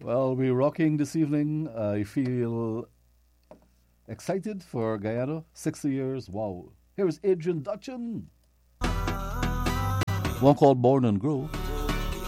Well, we're rocking this evening. I feel excited for Guyana. 60 years. Wow. Here's Adrian Dutchin. One called Born and Grow.